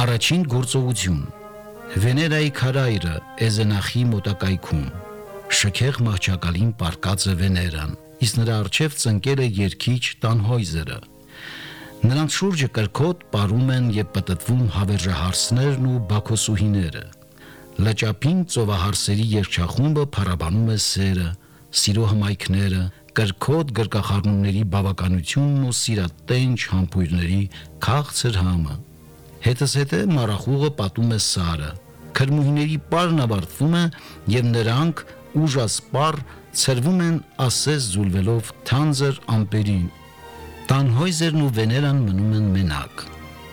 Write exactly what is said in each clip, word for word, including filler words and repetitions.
Առաջին գործողություն Վեներայի քարայրը Էզենախի մոտակայքում Շքեղ մահճակալին պառկած է Վեներան, իսկ նրա առջև ծնկել է երգիչ Տանհոյզերը։ Նրանց շուրջը կրքոտ պարում են եւ պտտվում հավերժահարսներն ու բաքոսուհիները։ Լճապին ծովահարսերի երգչախումբը փառաբանում է սերը, սիրո հմայքները, կրքոտ գրկախառնումների բավականությունն ու սիրատենչ համբույրների քաղցր համը։ Հետզհետե մառախուղը պատում է սարը, քրմուհիների պարն ավարտվում է եւ նրանք ուժասպառ ցրվում են ասես զուլվելով թանձր ամպերին։ Տանհոյզերն ու Վեներան մնում են մենակ։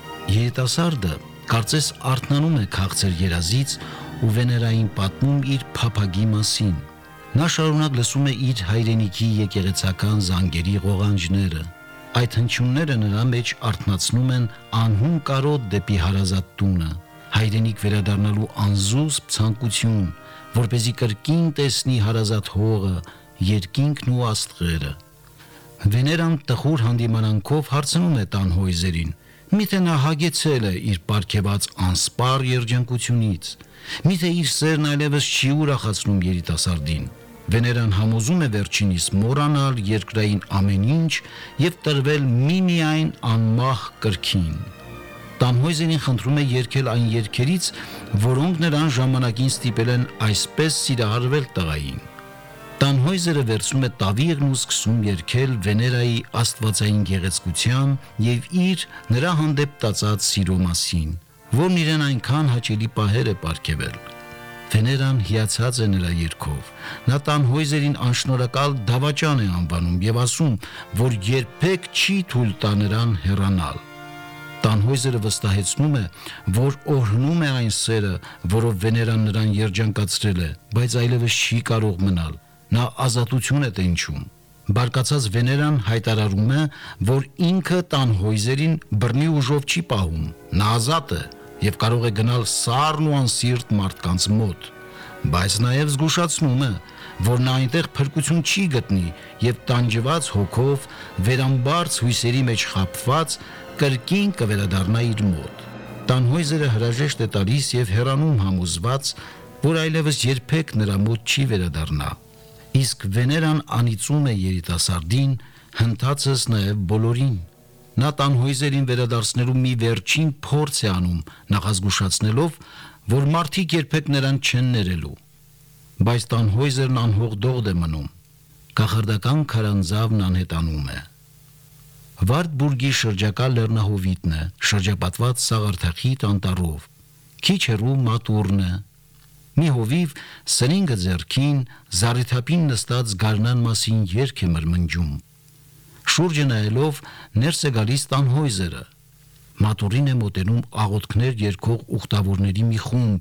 Երիտասարդը կարծես արթնանում է քաղցր երազից ու Վեներային պատմում իր փափագի մասին։ Նա շարունակ լսում է իր հայրենիքի եկեղեցական զանգերի ղողանջները։ Այդ հնչյունները նրա մեջ արթնացնում են անհուն կարոտ դեպի հարազատ տունը, հայրենիք վերադառնալու անզուսպ ցանկություն, որպեսզի կրկին տեսնի հարազատ հողը, երկինքն ու աստղերը։ Վեներան տխուր հանդիմանանքով հարցնում է Տանհոյզերին. միթե նա հագեցել է իր պարգևած անսպառ երջանկությունից, միթե իր սերն այլևս չի ուրախացնում երիտասարդին։ Վեներան համոզում է վերջինիս մոռանալ երկրային ամեն ինչ եւ տրվել միմիայն անմահ կրքին։ Տանհոյզերին խնդրում է երգել այն երգերից, որոնք նրան ժամանակին ստիպել են այսպես սիրահարվել տղային։ Տանհոյզերը վերցնում է տավիղն ու սկսում երգել Վեներայի աստվածային գեղեցկության եւ իր նրա հանդեպ տածած սիրո մասին, որն իրեն այնքան հաճելի պահեր է պարգևել։ Վեներան հիացած է նրա երգով։ Նա Տանհոյզերին անշնորհակալ դավաճան է անվանում եւ ասում, որ երբեք չի թույլ տա նրան հեռանալ։ Տանհոյզերը վստահեցնում է, որ օրհնում է այն սերը, որով Վեներան նրան երջանկացրել է, բայց այլևս չի կարող մնալ։ Նա ազատություն է տենչում։ Բարկացած Վեներան հայտարարում է, որ ինքը Տանհոյզերին բռնի ուժով չի պահում։ Նա ազատ է եւ կարող է գնալ սառն ու անսիրտ մարդկանց մոտ, բայց նաեւ զգուշացնում է, որ նա այնտեղ փրկություն չի գտնի եւ տանջված հոգով վերամբարձ հույսերի մեջ խաբված կրկին կվերադառնա իր մոտ։ Տանհոյզերը հրաժեշտ է տալիս եւ հեռանում համոզված, որ այլևս երբեք նրա մոտ չի վերադառնա։ Իսկ Վեներան անիծում է երիտասարդին, հնդածս նաեւ բոլորին։ Նա Տանհոյզերին վերադարձնելու մի վերջին փորձ է անում, նախազգուշացնելով, որ մարդիկ երբեք նրան չեն ներելու։ Բայց Տանհոյզերն անհողդողդ է մնում։ Կախարդական քարանձավն անհետանում է։ Վարդբուրգի շրջակա լեռնահովիտն է, շրջապատված սաղարթախիտ անտառով։ Քիչ հեռու մատուրն է։ Մի հովիվ սրինգը ձեռքին, զառիթափին նստած գարնան մասին երգ է մրմնջում։ Շուրջը նայելով ներս է գալիս Տանհոյզերը։ Մատուրին է մոտենում աղոթքներ երգող ուխտավորների մի խումբ։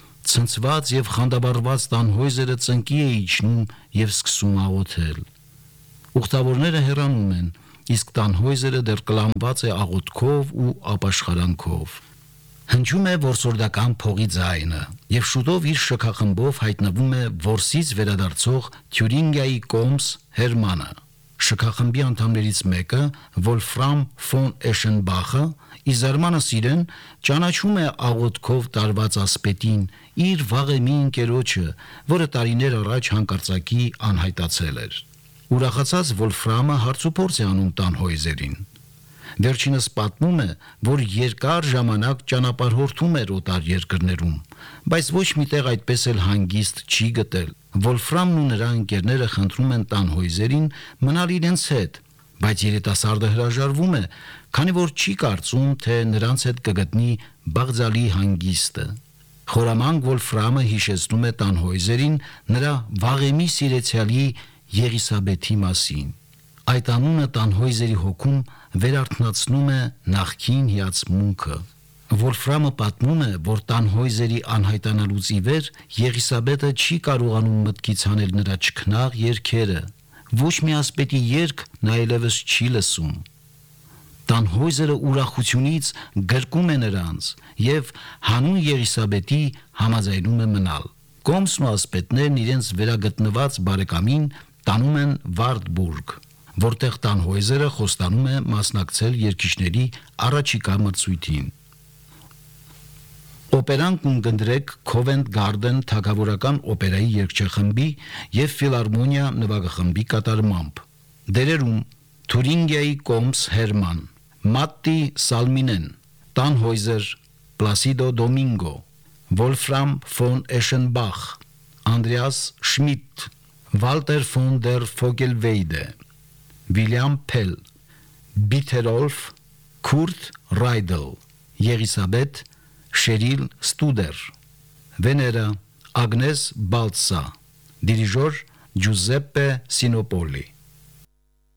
Ցնցված եւ խանդաբառված Տանհոյզերը ծնկի է իջնում եւ սկսում աղոթել։ Ուխտավորները հեռանում են, իսկ Տանհոյզերը դեռ կլանված է աղոթքով ու ապաշխարանքով։ Հնչում է որսորդական փողի ձայնը եւ շուտով իր շքախմբով հայտնվում է Որսից վերադարձող Թյուրինգիայի կոմս Հերմանը։ Շքախմբի անդամներից մեկը, Վոլֆրամ ֆոն Էշենբախը, ի զարմանս իրեն ճանաչում է աղոթքով տարված ասպետին, իր վաղեմի ընկերոջը, որը տարիներ առաջ հանկարծակի անհայտացել էր։ Ուրախացած Վոլֆրամը հարցուփորձ է անում Տանհոյզերին։ Վերջինս պատմում է, որ երկար ժամանակ ճանապարհորդում էր օտար երկրներում, բայց ոչ միտեղ այդպես էլ հանգիստ չի գտել։ Վոլֆրամն ու նրա ընկերները խնդրում են Տանհոյզերին մնալ իրենց հետ, բայց երիտասարդը հրաժարվում է, քանի որ չի կարծում, թե նրանց հետ կգտնի Բաղձալի հանգիստը։ Խորամանկ Վոլֆրամը հիշեցնում է Տանհոյզերին նրա վաղեմի սիրեցյալի Եղիսաբեթի մասին։ Այդ անունը Տանհոյզերի հոգում վերարթնացնում է նախքին հիացմունքը։ Վոլֆրամը պատմում է, որ Տանհոյզերի անհայտանալուց ի վեր Եղիսաբետը չի կարողանում մտքից հանել նրա չքնաղ երգերը։ Ոչ մի ասպետի երգ նա այլևս չի լսում։ Տանհոյզերը ուրախությունից գրկում է նրանց եւ հանուն Եղիսաբետի համաձայնում է մնալ։ Կոմսն ու ասպետներն իրենց վերագտնված բարեկամին տանում են Վարդբուրգ, որտեղ Տանհոյզերը խոստանում է մասնակցել երգիչների առաջիկա մրցույթին։ Օպերան կունկնդրեք Covent Garden թագավորական օպերայի երգչախմբի եւ ֆիլարմոնիա նվագախմբի կատարմամբ։ Դերերում Թուրինգիայի Կոմս Հերման, Մատտի Սալմինեն, Տանհոյզեր, Պլասիդո Դոմինգո, Վոլֆրամ ֆոն Էշենբախ, Անդրեաս Շմիդտ, Վալտեր ֆոն դեր Ֆոգելվեյդե, Վիլյամ Փել, Բիթերոլֆ, Քուրտ Ռայդլ, Եղիսաբեթ Շերիլ Ստուդեր, Վեներա Ագնես Բալցա, դիրիժոր Ջուզեպպե Սինոպոլի։